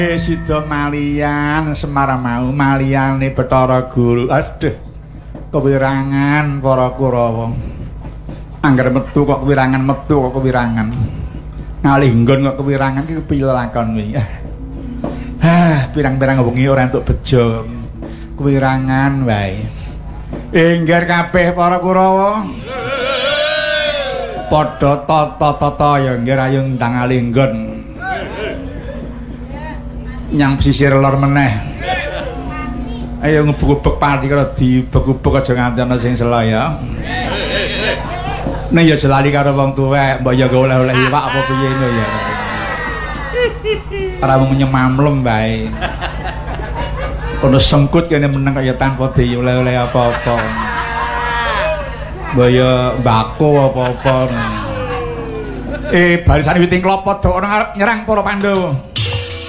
Sida malian Semar mau maliyane Bathara Guru. Aduh. Kewirangan para Kurawa. Angger metu kok kewirangan, metu kok kewirangan. Ngalih nggon kok kewirangan iki kepiye lakon kuwi. Pirang-pirang wengi ora entuk bejo. Kewirangan wae. Engger kabeh para Kurawa. Padha tata-tata ya nggih ayo ndang ngalih nggon. Nyang pesisir lor meneh. Ayo ngebuk-ubek pati karo dibek-ubek aja nganti ana sing sela ya. Nek ya jelali karo wong tuwek, mbok ya oleh-oleh iwak apa piye ngono ya. Ora mung nyemamlem bae. Kono sengkut kene meneng kaya tanpa dioleh-oleh apa-apa. Mbok ya mbako apa-apa. Barisan witing klapa dok ana nyerang para Pandhawa.